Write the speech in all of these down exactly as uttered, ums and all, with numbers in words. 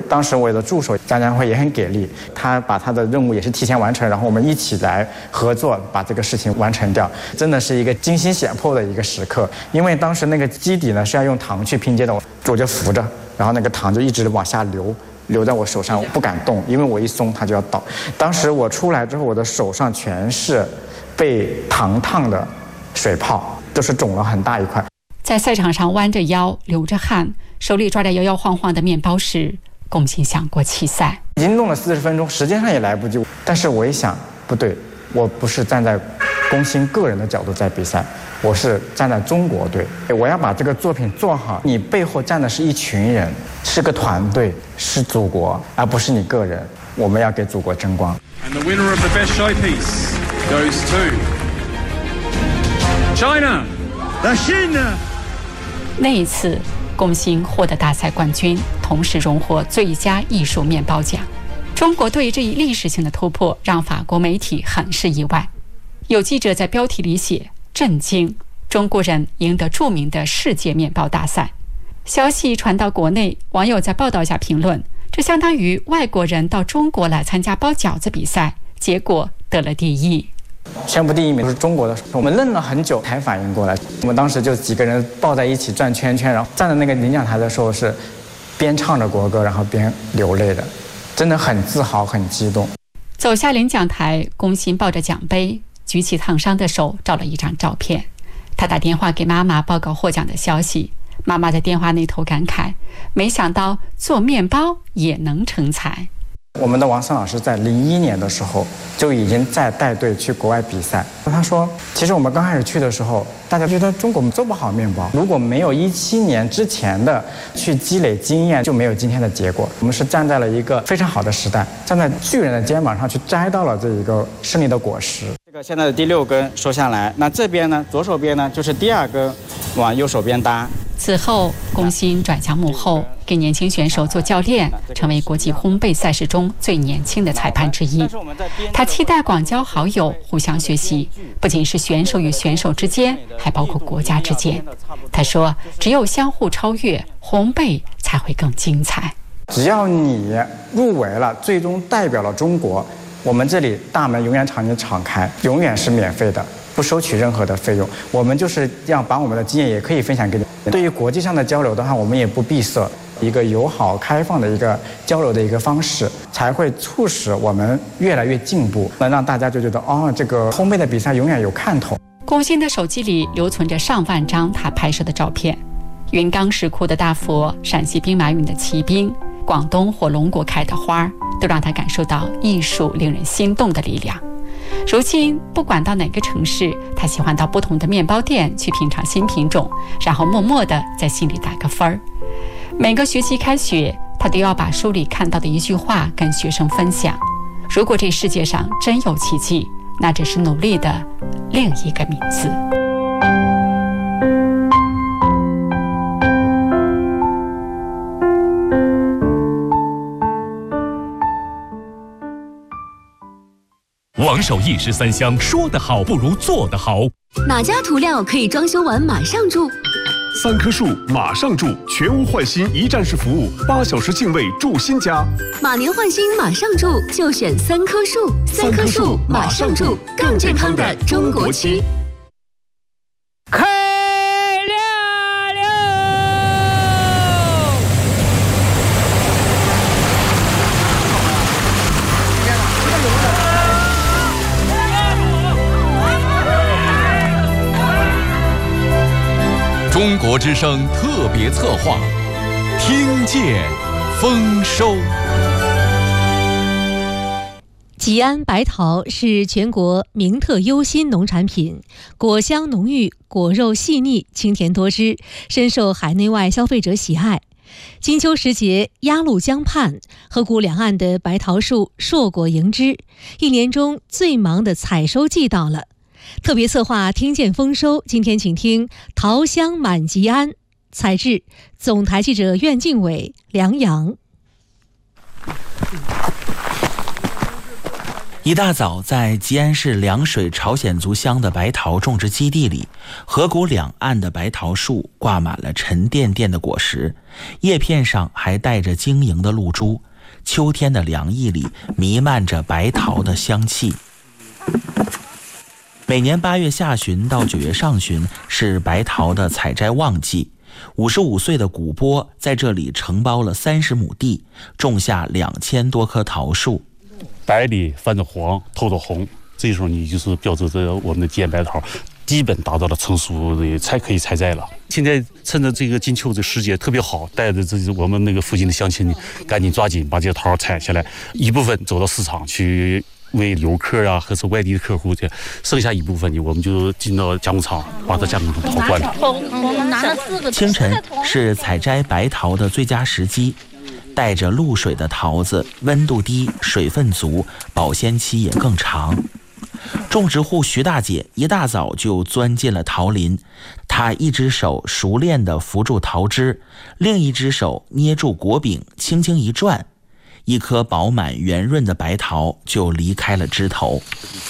当时我的助手张家辉也很给力，他把他的任务也是提前完成，然后我们一起来合作把这个事情完成掉，真的是一个惊心险迫的一个时刻。因为当时那个基底呢是要用糖去拼接的，我就扶着，然后那个糖就一直往下流。留在我手上，我不敢动，因为我一松它就要倒。当时我出来之后，我的手上全是被糖烫的水泡，就是肿了很大一块。 在赛场上弯着腰流着汗，手里抓着摇摇晃晃的面包时，龚鑫想过弃赛。 已经弄了四十分钟，时间上也来不及。但是我一想，不对，我不是站在龚鑫个人的角度在比赛，我是站在中国队，我要把这个作品做好。你背后站的是一群人，是个团队，是祖国，而不是你个人。我们要给祖国争光。And the winner of the best showpiece goes to China, the China。那一次，龚鑫获得大赛冠军，同时荣获最佳艺术面包奖。中国队这一历史性的突破让法国媒体很是意外。有记者在标题里写震惊，中国人赢得著名的世界面包大赛。消息传到国内，网友在报道下评论，这相当于外国人到中国来参加包饺子比赛，结果得了第一。 宣布第一名是中国的，我们愣了很久才反应过来。我们当时就几个人抱在一起转圈圈，然后站在那个领奖台的时候是边唱着国歌，然后边流泪的，真的很自豪很激动。 走下领奖台，龚鑫抱着奖杯，举起烫伤的手照了一张照片。他打电话给妈妈报告获奖的消息，妈妈在电话那头感慨，没想到做面包也能成才。 我们的王森老师在零一年的时候就已经在带队去国外比赛。他说，其实我们刚开始去的时候，大家觉得中国做不好面包，如果没有一七年之前的去积累经验，就没有今天的结果。我们是站在了一个非常好的时代，站在巨人的肩膀上去摘到了这一个胜利的果实。这个现在的第六根收下来，那这边呢，左手边呢就是第二根往右手边搭。 此后，龚鑫转向幕后，给年轻选手做教练，成为国际烘焙赛事中最年轻的裁判之一。他期待广交好友，互相学习，不仅是选手与选手之间，还包括国家之间。他说，只有相互超越，烘焙才会更精彩。 只要你入围了，最终代表了中国，我们这里大门永远朝你敞开，永远是免费的，不收取任何的费用。我们就是要把我们的经验也可以分享给你。对于国际上的交流的话，我们也不闭塞，一个友好开放的一个交流的一个方式，才会促使我们越来越进步，能让大家就觉得哦，这个烘焙的比赛永远有看头。 龚鑫的手机里留存着上万张他拍摄的照片，云冈石窟的大佛，陕西兵马俑的骑兵，广东火龙果开的花，都让他感受到艺术令人心动的力量。如今不管到哪个城市，他喜欢到不同的面包店去品尝新品种，然后默默地在心里打个分儿。每个学期开学，他都要把书里看到的一句话跟学生分享。如果这世界上真有奇迹，那只是努力的另一个名字。 王守义十三香，说得好不如做得好。 哪家涂料可以装修完马上住？ 三棵树马上住，全屋换新一站式服务，八小时净位住新家。 马年换新马上住，就选三棵树。三棵树马上住，更健康的中国区。 开亮了！ 中国之声特别策划，听见丰收。 吉安白桃是全国名特优新农产品，果香浓郁，果肉细腻，清甜多汁，深受海内外消费者喜爱。金秋时节，鸭绿江畔，河谷两岸的白桃树硕果盈枝，一年中最忙的采收季到了。特别策划听见丰收，今天请听桃香满吉安，采制总台记者苑敬伟、梁阳。 一大早，在吉安市凉水朝鲜族乡的白桃种植基地里，河谷两岸的白桃树挂满了沉甸甸的果实，叶片上还带着晶莹的露珠。秋天的凉意里弥漫着白桃的香气。每年八月下旬到九月上旬是白桃的采摘旺季。五十五岁的古波在这里承包了三十亩地，种下两千多棵桃树。 白里泛着黄，透着红，这时候你就是标志着我们的吉安白桃基本达到了成熟的才可以采摘了。现在趁着这个金秋这时节特别好，带着这我们那个附近的乡亲，赶紧抓紧把这些桃采下来，一部分走到市场去为游客啊，或是外地的客户去，剩下一部分呢，我们就进到加工厂，把它加工成桃罐头。 清晨是采摘白桃的最佳时机。带着露水的桃子，温度低，水分足，保鲜期也更长。种植户徐大姐一大早就钻进了桃林，她一只手熟练地扶住桃枝，另一只手捏住果柄，轻轻一转，一颗饱满圆润的白桃就离开了枝头。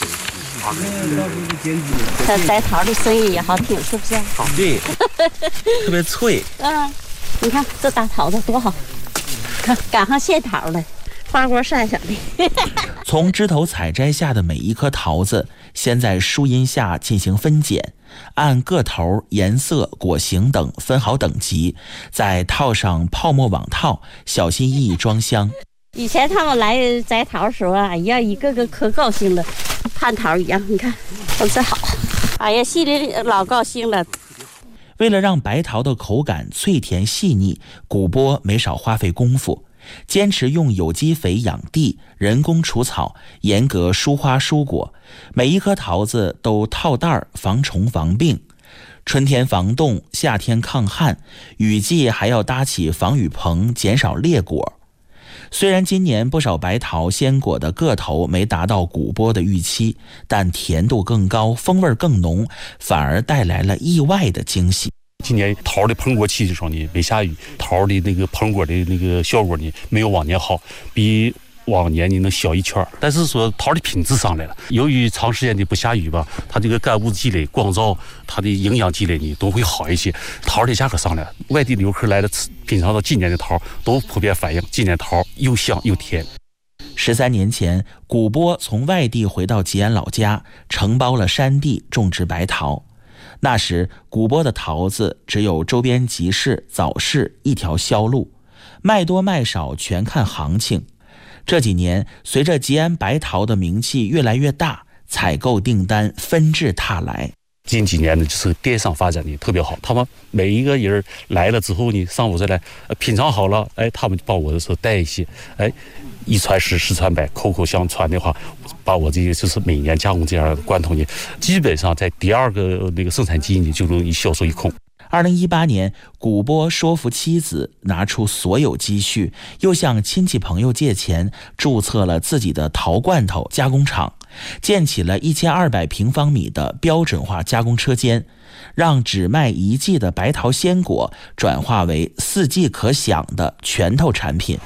这摘桃的声音也好听，是不是？ 好，对，特别脆。 嗯，你看这大桃子多好。看，赶上现桃了，花锅晒上的。 从枝头采摘下的每一颗桃子，先在树荫下进行分拣，按个头、颜色、果形等分好等级，再套上泡沫网套，小心翼翼装箱。 以前他们来摘桃的时候啊，哎呀，一个个可高兴了，盼桃一样。你看，都这好，哎呀，心里老高兴了。 为了让白桃的口感脆甜细腻，古波没少花费功夫，坚持用有机肥养地，人工除草，严格疏花疏果，每一颗桃子都套袋儿，防虫防病。春天防冻，夏天抗旱，雨季还要搭起防雨棚，减少裂果。虽然今年不少白桃鲜果的个头没达到古波的预期，但甜度更高，风味更浓，反而带来了意外的惊喜。 今年桃的膨果期的时候呢，没下雨，桃的那个膨果的那个效果呢，没有往年好，比往年你能小一圈，但是说桃的品质上来了。由于长时间的不下雨吧，它这个干物积累、光照，它的营养积累呢都会好一些，桃的价格上来了。外地游客来了品尝到今年的桃，都普遍反映今年桃又香又甜。 十三年前，古波从外地回到吉安老家，承包了山地种植白桃。那时，古波的桃子只有周边集市、早市一条销路，卖多卖少全看行情。这几年，随着吉安白桃的名气越来越大，采购订单纷至沓来。 近几年呢，就是电商发展的特别好，他们每一个人来了之后呢，上午再来品尝好了，哎，他们就把我的时候带一些，哎，一传十，十传百，口口相传的话，把我这个就是每年加工这样的罐头呢，基本上在第二个那个生产季呢就容易销售一空。 二零一八年，古波说服妻子拿出所有积蓄，又向亲戚朋友借钱，注册了自己的桃罐头加工厂，建起了一千二百平方米的标准化加工车间，让只卖一季的白桃鲜果转化为四季可享的拳头产品。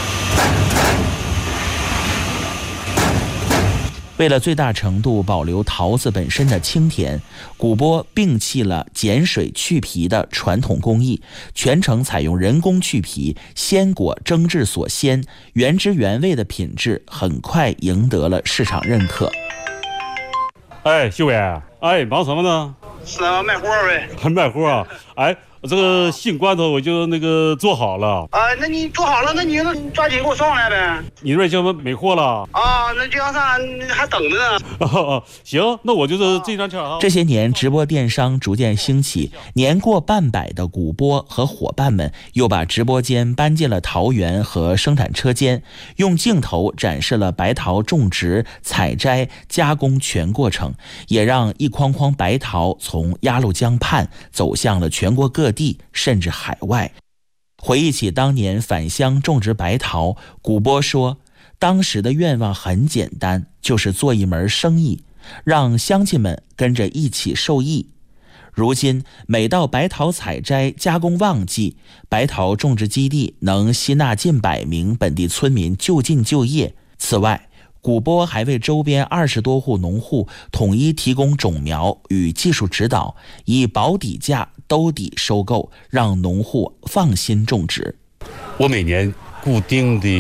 为了最大程度保留桃子本身的清甜，古波摒弃了碱水去皮的传统工艺，全程采用人工去皮，鲜果蒸制所鲜，原汁原味的品质很快赢得了市场认可。 哎，秀伟，哎，忙什么呢？ 是啊，卖货呗。 还卖货啊？哎，这个新罐头我就那个做好了。 啊，那你做好了，那你就抓紧给我送来呗。 你那边就没货了？ 啊，那经销商还等着呢。 哦，行，那我就是这张券啊。 这些年，直播电商逐渐兴起，年过半百的古波和伙伴们又把直播间搬进了桃园和生产车间，用镜头展示了白桃种植、采摘、加工全过程，也让一筐筐白桃从鸭绿江畔走向了全国各地，甚至海外。回忆起当年返乡种植白桃，古波说，当时的愿望很简单，就是做一门生意，让乡亲们跟着一起受益。如今每到白桃采摘加工旺季，白桃种植基地能吸纳近百名本地村民就近就业。此外， 古波还为周边二十多户农户统一提供种苗与技术指导，以保底价兜底收购，让农户放心种植。 我每年固定的